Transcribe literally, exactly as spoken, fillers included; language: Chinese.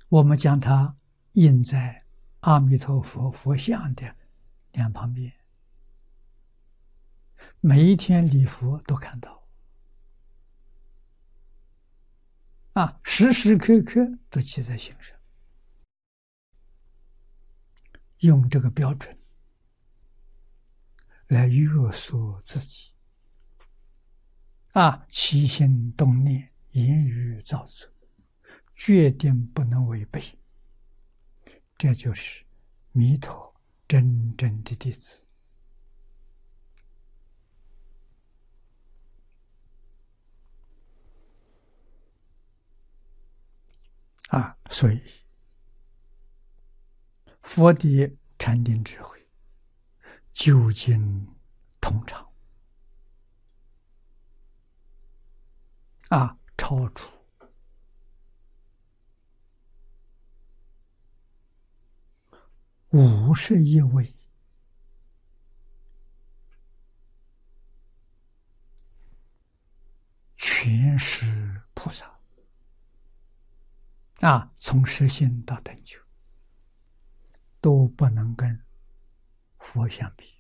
我们将它印在阿弥陀佛佛像的两旁边，每一天礼佛都看到，啊，时时刻刻都记在心上，用这个标准来约束自己，啊，起心动念、言语造作，决定不能违背。这就是弥陀真正的弟子。啊，所以佛的禅定智慧究竟通畅，啊，超出五十一位全是菩萨，啊，从实性到等觉都不能跟佛相比。